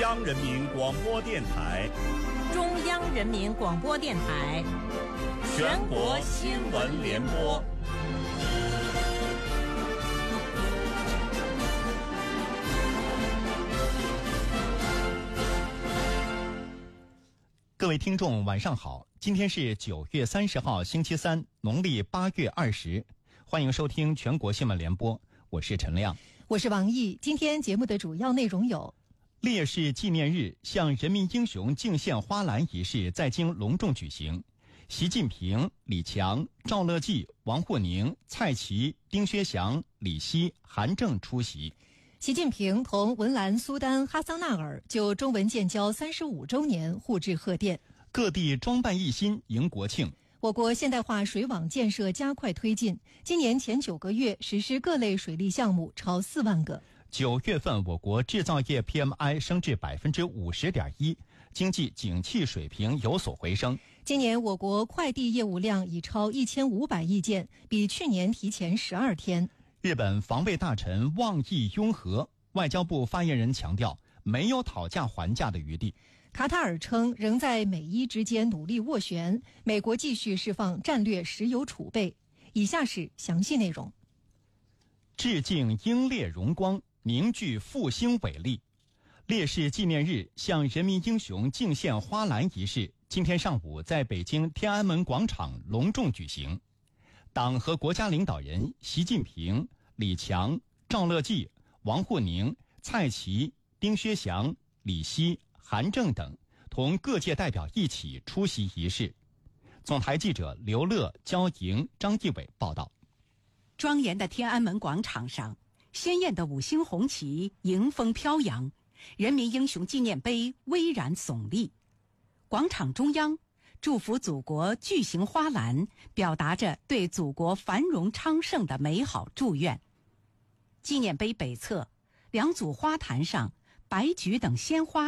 央人民广播电台， 中央人民广播电台， 全国新闻联播。 各位听众晚上好，今天是9月30号星期三，农历8月20，欢迎收听全国新闻联播，我是陈亮， 我是王毅。今天节目的主要内容有： 烈士纪念日向人民英雄敬献花篮仪式在京隆重举行，习近平、李强、赵乐际、王沪宁、蔡奇、丁薛祥、李希、韩正出席。 习近平同文莱苏丹哈桑纳尔就中文建交35周年互致贺电， 各地装扮一新迎国庆。 我国现代化水网建设加快推进，今年前9个月实施各类水利项目超4万个。 9月份我国制造业 PMI 升至 50.1%， 经济景气水平有所回升。 今年我国快递业务量已超1500亿件，比去年提前12天。 日本防卫大臣望义拥和，外交部发言人强调没有讨价还价的余地。 卡塔尔称仍在美伊之间努力斡旋，美国继续释放战略石油储备。以下是详细内容。 致敬英烈荣光，凝聚复兴伟力。烈士纪念日向人民英雄敬献花篮仪式今天上午在北京天安门广场隆重举行。党和国家领导人习近平、李强、赵乐际、王沪宁、蔡奇、丁薛祥、李希、韩正等同各界代表一起出席仪式。总台记者刘乐、焦莹、张继伟报道。 庄严的天安门广场上，鲜艳的5星红旗迎风飘扬，人民英雄纪念碑巍然耸立。广场中央，祝福祖国巨型花篮表达着对祖国繁荣昌盛的美好祝愿。纪念碑北侧，2组花坛上白菊等鲜花